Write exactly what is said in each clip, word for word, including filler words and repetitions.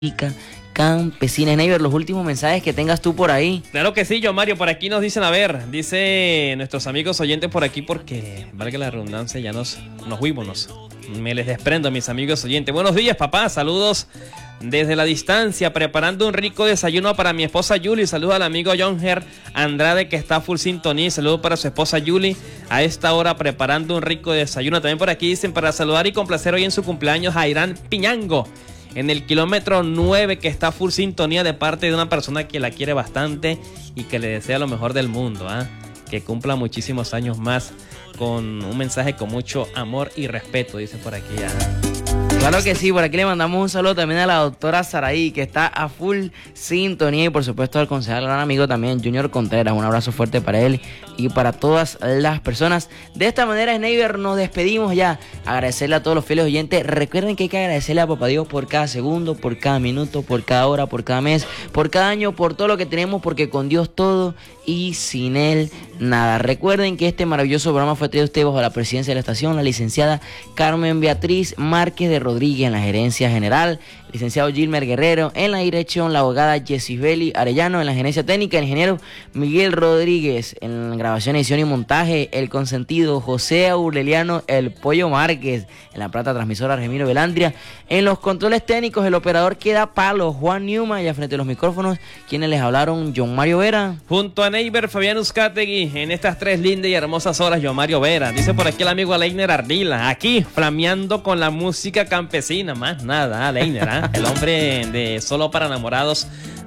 Campesina. Neighbor, los últimos mensajes que tengas tú por ahí. Claro que sí, yo Mario, por aquí nos dicen, a ver, dice nuestros amigos oyentes por aquí, porque valga la redundancia, ya nos, nos fuimos, nos, me les desprendo, mis amigos oyentes. Buenos días, papá, saludos desde la distancia, preparando un rico desayuno para mi esposa Yuli. Saludos al amigo John Ger Andrade, que está full sintonía. Saludos para su esposa Yuli, a esta hora preparando un rico desayuno. También por aquí dicen, para saludar y complacer hoy en su cumpleaños a Irán Piñango, en el kilómetro nueve, que está full sintonía de parte de una persona que la quiere bastante y que le desea lo mejor del mundo, ¿eh? Que cumpla muchísimos años más, con un mensaje con mucho amor y respeto, dice por aquí ya. Claro que sí, por aquí le mandamos un saludo también a la doctora Saraí, que está a full sintonía, y por supuesto al concejal, gran amigo también, Junior Contreras. Un abrazo fuerte para él y para todas las personas. De esta manera, Neighbor, nos despedimos ya. Agradecerle a todos los fieles oyentes. Recuerden que hay que agradecerle a Papá Dios por cada segundo, por cada minuto, por cada hora, por cada mes, por cada año, por todo lo que tenemos, porque con Dios todo y sin Él nada. Recuerden que este maravilloso programa fue traído a ustedes bajo la presidencia de la estación, la licenciada Carmen Beatriz Márquez de Rodríguez en la gerencia general, licenciado Gilmer Guerrero en la dirección, la abogada Jessibeli Arellano en la gerencia técnica, el ingeniero Miguel Rodríguez en grabación, edición y montaje, el consentido José Aureliano El Pollo Márquez en la plata transmisora Remiro Velandria, en los controles técnicos el operador que da palo Juan Newman, y al frente de los micrófonos quienes les hablaron, John Mario Vera junto a Neighbor Fabián Uzcategui en estas tres lindas y hermosas horas. John Mario Vera, dice por aquí el amigo Leiner Ardila, aquí flameando con la música campesina, más nada, ¿eh? Leiner, ¿eh? El hombre de Solo para Enamorados,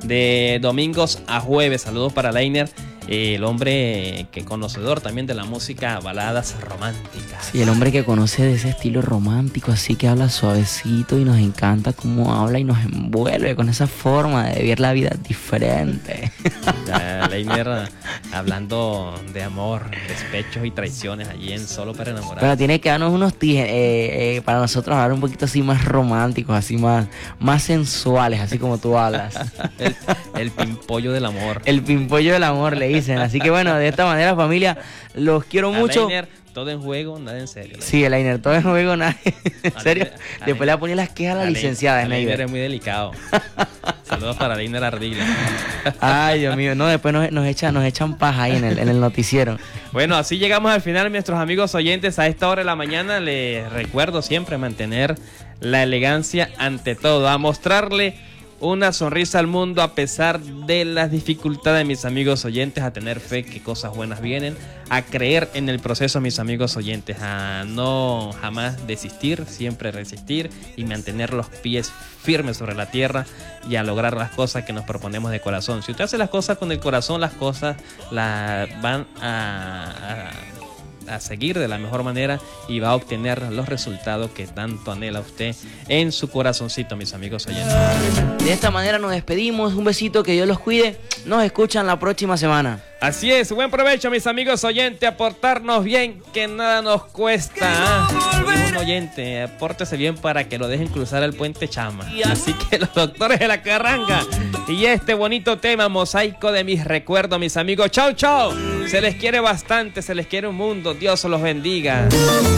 de domingos a jueves. Saludos para Leiner, el hombre que conocedor también de la música, baladas románticas. Sí, el hombre que conoce de ese estilo romántico, así que habla suavecito y nos encanta cómo habla y nos envuelve con esa forma de ver la vida diferente. Ya, Leiner hablando de amor, despechos y traiciones allí en Solo para Enamorados. Pero tiene que darnos unos tijes eh, eh, para nosotros hablar un poquito así más románticos, así más, más sensuales, así como tú hablas. el, el pimpollo del amor. El pimpollo del amor, le dicen. Así que bueno, de esta manera, familia, los quiero a mucho. Leiner, todo en juego, nada en serio. Leiner. Sí, el Leiner, todo en juego, nada en serio. Leiner, Después le ponía las quejas a la licenciada. El Leiner es muy delicado. Saludos para Leiner Ardila. Ay, Dios mío, no, después nos, nos, echan, nos echan paja ahí en el, en el noticiero. Bueno, así llegamos al final, nuestros amigos oyentes. A esta hora de la mañana les recuerdo siempre mantener la elegancia ante todo, a mostrarle una sonrisa al mundo a pesar de las dificultades, mis amigos oyentes, a tener fe que cosas buenas vienen, a creer en el proceso, mis amigos oyentes, a no jamás desistir, siempre resistir y mantener los pies firmes sobre la tierra y a lograr las cosas que nos proponemos de corazón. Si usted hace las cosas con el corazón, las cosas las van a, a a seguir de la mejor manera y va a obtener los resultados que tanto anhela usted en su corazoncito, mis amigos oyentes. De esta manera nos despedimos, un besito, que Dios los cuide, nos escuchan la próxima semana. Así es, buen provecho, mis amigos oyentes, aportarnos bien, que nada nos cuesta. ¿eh? Un oyente, apórtese bien para que lo dejen cruzar el puente Chama. Así que los doctores de la Carranga y este bonito tema, mosaico de mis recuerdos, mis amigos. Chau, chau. Se les quiere bastante, se les quiere un mundo. Dios los bendiga.